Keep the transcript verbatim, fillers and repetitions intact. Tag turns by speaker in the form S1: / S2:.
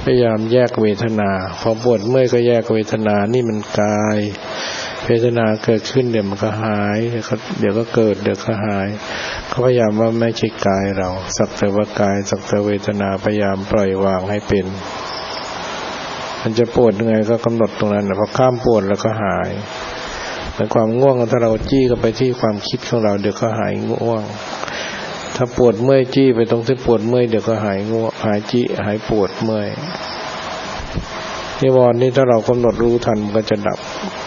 S1: ยายามแยกเวทนาพอปวดเมื่อยก็แยกเวทนานี่มันกายเวทนาเกิดขึ้นเดี๋ยวมันก็หายเดี๋ยวก็เดี๋ยวก็เกิดเดี๋ยวก็หายเขาพยายามว่าไม่ใช่กายเราสักแต่ว่ากายสักแต่เวทนาพยายามปล่อยวางให้เป็นมันจะปวดยังไงก็กำหนดตรงนั้นพอข้ามปวดแล้วก็หายแต่ความง่วงถ้าเราจี้กันไปที่ความคิดของเราเดี๋ยวก็หายง่วงถ้าปวดเมื่อยจี้ไปตรงที่ปวดเมื่อยเดี๋ยวก็หายง่วงหายจี้หายปวดเมื่อยนิวรณ์นี่ถ้าเรากำหนดรู้ทันมันก็จะดับ